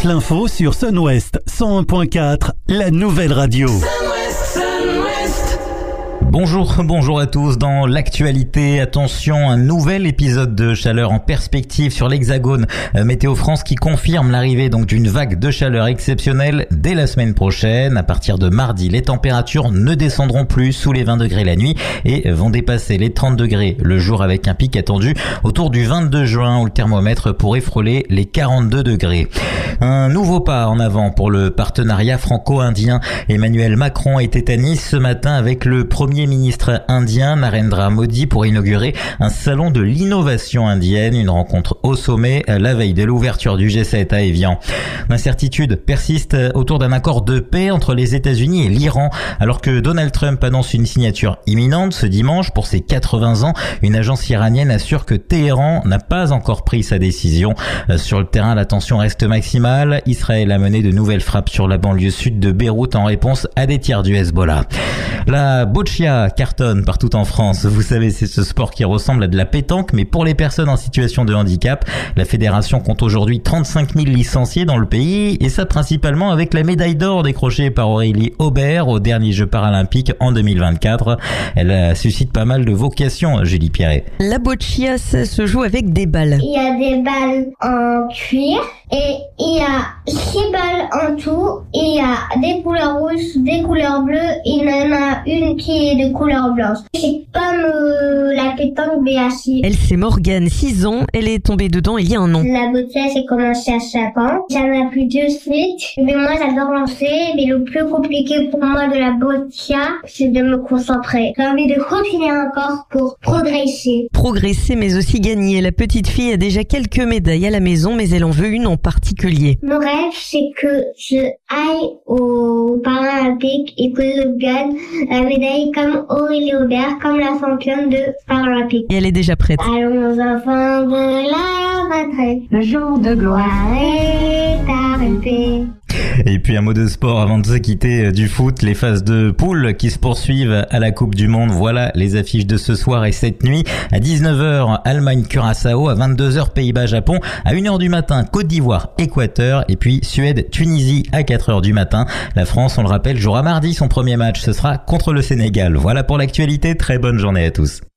toute l'info sur Sun-Ouest 101.4, la nouvelle radio. Bonjour à tous. Dans l'actualité, attention, un nouvel épisode de chaleur en perspective sur l'Hexagone. Météo France qui confirme l'arrivée donc d'une vague de chaleur exceptionnelle dès la semaine prochaine. À partir de mardi, les températures ne descendront plus sous les 20 degrés la nuit et vont dépasser les 30 degrés le jour avec un pic attendu autour du 22 juin où le thermomètre pourrait frôler les 42 degrés. Un nouveau pas en avant pour le partenariat franco-indien. Emmanuel Macron était à Nice ce matin avec le Premier ministre indien Narendra Modi pour inaugurer un salon de l'innovation indienne, une rencontre au sommet la veille de l'ouverture du G7 à Évian. L'incertitude persiste autour d'un accord de paix entre les États-Unis et l'Iran, alors que Donald Trump annonce une signature imminente ce dimanche pour ses 80 ans. Une agence iranienne assure que Téhéran n'a pas encore pris sa décision. Sur le terrain, la tension reste maximale. Israël a mené de nouvelles frappes sur la banlieue sud de Beyrouth en réponse à des tirs du Hezbollah. La boccia cartonne partout en France. Vous savez, c'est ce sport qui ressemble à de la pétanque, mais pour les personnes en situation de handicap. La fédération compte aujourd'hui 35 000 licenciés dans le pays, et ça principalement avec la médaille d'or décrochée par Aurélie Aubert aux derniers Jeux paralympiques en 2024. Elle suscite pas mal de vocations, Julie Pierret. La boccia, ça se joue avec des balles. Il y a des balles en cuir et il y a 6 balles en tout. Il y a des couleurs rouges, des couleurs bleues. Il y en a une qui est de couleur blanche. C'est comme la pétanque, mais assis. Elle, c'est Morgane, 6 ans. Elle est tombée dedans il y a un an. La boccia, j'ai commencé à 5 ans. J'en ai appris 2 suite. Mais moi, j'adore lancer. Mais le plus compliqué pour moi de la boccia, c'est de me concentrer. J'ai envie de continuer encore pour progresser. Progresser, mais aussi gagner. La petite fille a déjà quelques médailles à la maison, mais elle en veut une en particulier. Mon rêve, c'est que je aille aux Paralympiques et que je gagne la médaille comme Aurélie Aubert, comme la championne de Paralympique. Et elle est déjà prête. Allons enfants de la retraite, le jour de gloire est arrivé. Et puis un mot de sport avant de se quitter du foot, les phases de poule qui se poursuivent à la Coupe du Monde. Voilà les affiches de ce soir et cette nuit. À 19h, Allemagne-Curaçao, à 22h, Pays-Bas-Japon, à 1h du matin, Côte d'Ivoire-Équateur, et puis Suède-Tunisie à 4h du matin. La France, on le rappelle, jouera mardi son premier match, ce sera contre le Sénégal. Voilà pour l'actualité, très bonne journée à tous.